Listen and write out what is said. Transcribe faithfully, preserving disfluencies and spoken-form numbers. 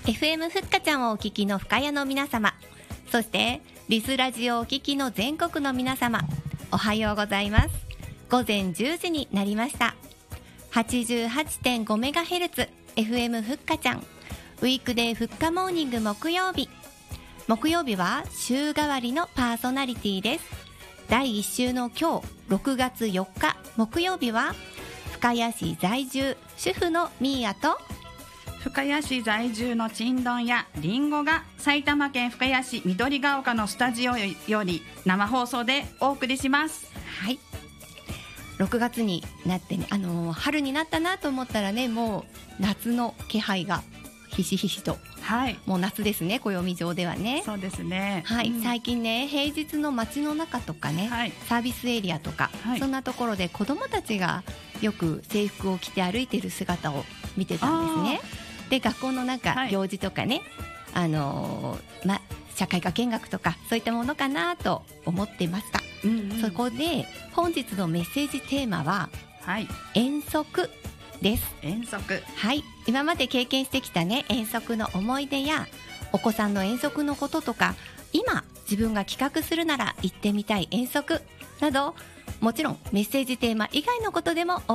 エフエム ふっかちゃんをお聞きの深谷の皆様、そしてリスラジオをお聞きの全国の皆様、おはようございます。午前じゅうじになりました。 はちじゅうはちてんごメガヘルツ エフエム ふっかちゃんウィークデーふっかモーニング木曜日。木曜日は週替わりのパーソナリティです。だいいっ週の今日ろくがつよっか木曜日は深谷市在住主婦のミーヤと深谷市在住のちんどん屋りんごが埼玉県深谷市緑が丘のスタジオより生放送でお送りします。 はい、ろくがつになってね、あのー、春になったなと思ったらね、もう夏の気配がひしひしと、はい、もう夏ですね、暦上ではね。 そうですね、 はい、 うん、 最近ね、平日の街の中とかね、はい、サービスエリアとか、はい、そんなところで子どもたちがよく制服を着て歩いている姿を見てたんですね。で、学校のなんか行事とかね、はい、あのーま、社会科見学とかそういったものかなと思ってました、うんうん、そこで本日のメッセージテーマは、はい、遠足です。 遠足、 はい、今まで経験してきたね、遠足の思い出やお子さんの遠足のこととか、今自分が企画するなら行ってみたい遠足など、もちろんメッセージテーマ以外のことでも